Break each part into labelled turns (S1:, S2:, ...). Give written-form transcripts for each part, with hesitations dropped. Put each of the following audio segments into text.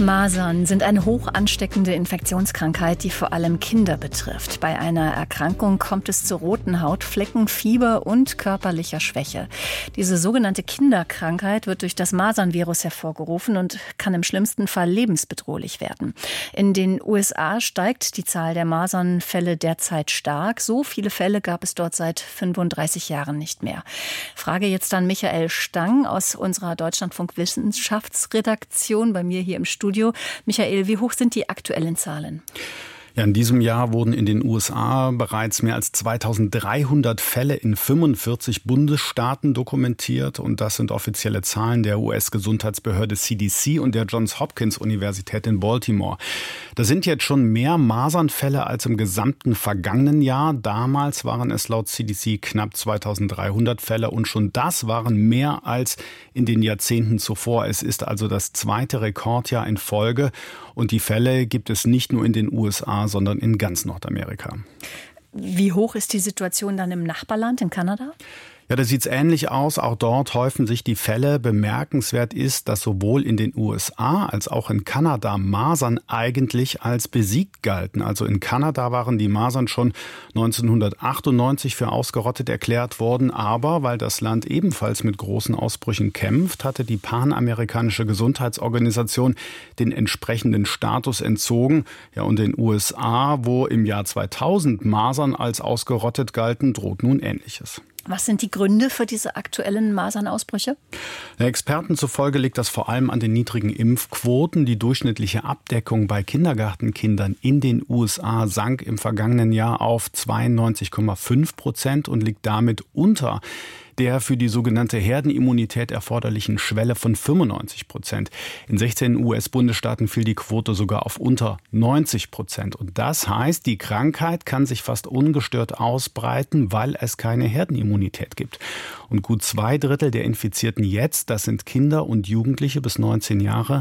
S1: Masern sind eine hoch ansteckende Infektionskrankheit, die vor allem Kinder betrifft. Bei einer Erkrankung kommt es zu roten Hautflecken, Fieber und körperlicher Schwäche. Diese sogenannte Kinderkrankheit wird durch das Masernvirus hervorgerufen und kann im schlimmsten Fall lebensbedrohlich werden. In den USA steigt die Zahl der Masernfälle derzeit stark. So viele Fälle gab es dort seit 35 Jahren nicht mehr. Frage jetzt an Michael Stang aus unserer Deutschlandfunk-Wissenschaftsredaktion bei mir hier im Studio. Michael, wie hoch sind die aktuellen Zahlen?
S2: Ja, in diesem Jahr wurden in den USA bereits mehr als 2300 Fälle in 45 Bundesstaaten dokumentiert. Und das sind offizielle Zahlen der US-Gesundheitsbehörde CDC und der Johns Hopkins Universität in Baltimore. Das sind jetzt schon mehr Masernfälle als im gesamten vergangenen Jahr. Damals waren es laut CDC knapp 2300 Fälle und schon das waren mehr als in den Jahrzehnten zuvor. Es ist also das zweite Rekordjahr in Folge. Und die Fälle gibt es nicht nur in den USA, sondern in ganz Nordamerika.
S1: Wie hoch ist die Situation dann im Nachbarland, in Kanada?
S2: Ja, da sieht's ähnlich aus. Auch dort häufen sich die Fälle. Bemerkenswert ist, dass sowohl in den USA als auch in Kanada Masern eigentlich als besiegt galten. Also in Kanada waren die Masern schon 1998 für ausgerottet erklärt worden. Aber weil das Land ebenfalls mit großen Ausbrüchen kämpft, hatte die Panamerikanische Gesundheitsorganisation den entsprechenden Status entzogen. Ja, und in den USA, wo im Jahr 2000 Masern als ausgerottet galten, droht nun Ähnliches.
S1: Was sind die Gründe für diese aktuellen Masernausbrüche?
S2: Experten zufolge liegt das vor allem an den niedrigen Impfquoten. Die durchschnittliche Abdeckung bei Kindergartenkindern in den USA sank im vergangenen Jahr auf 92,5% und liegt damit unter der für die sogenannte Herdenimmunität erforderlichen Schwelle von 95%. In 16 US-Bundesstaaten fiel die Quote sogar auf unter 90%. Und das heißt, die Krankheit kann sich fast ungestört ausbreiten, weil es keine Herdenimmunität gibt. Und gut 2/3 der Infizierten jetzt, das sind Kinder und Jugendliche bis 19 Jahre.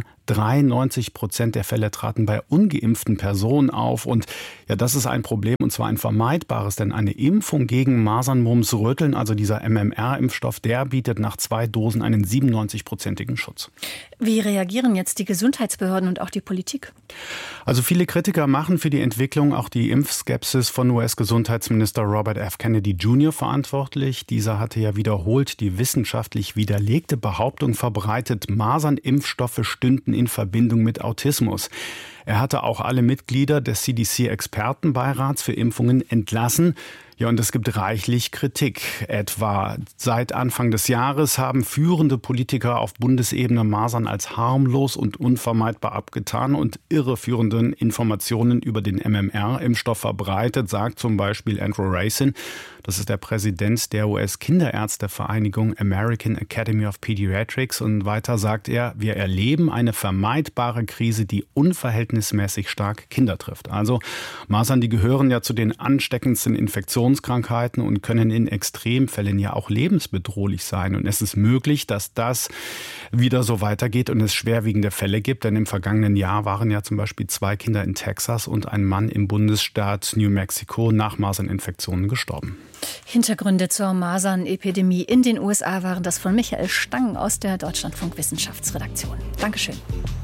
S2: 93% der Fälle traten bei ungeimpften Personen auf. Und ja, das ist ein Problem, und zwar ein vermeidbares, denn eine Impfung gegen Masern, Mumps, Röteln, also dieser MMR-Impfstoff, der bietet nach 2 Dosen einen 97%igen Schutz.
S1: Wie reagieren jetzt die Gesundheitsbehörden und auch die Politik?
S2: Also viele Kritiker machen für die Entwicklung auch die Impfskepsis von US-Gesundheitsminister Robert F. Kennedy Jr. verantwortlich. Dieser hatte ja wiederholt die wissenschaftlich widerlegte Behauptung verbreitet, Masernimpfstoffe stünden in Verbindung mit Autismus. Er hatte auch alle Mitglieder des CDC-Expertenbeirats für Impfungen entlassen. Ja, und es gibt reichlich Kritik. Etwa seit Anfang des Jahres haben führende Politiker auf Bundesebene Masern als harmlos und unvermeidbar abgetan und irreführende Informationen über den MMR-Impfstoff verbreitet, sagt zum Beispiel Andrew Racine. Das ist der Präsident der US-Kinderärztevereinigung American Academy of Pediatrics. Und weiter sagt er, wir erleben eine vermeidbare Krise, die unverhältnismäßig stark Kinder trifft. Also Masern, die gehören ja zu den ansteckendsten Infektionskrankheiten und können in Extremfällen ja auch lebensbedrohlich sein. Und es ist möglich, dass das wieder so weitergeht und es schwerwiegende Fälle gibt. Denn im vergangenen Jahr waren ja zum Beispiel 2 Kinder in Texas und ein Mann im Bundesstaat New Mexico nach Maserninfektionen gestorben.
S1: Hintergründe zur Masernepidemie in den USA waren das von Michael Stang aus der Deutschlandfunk-Wissenschaftsredaktion. Dankeschön.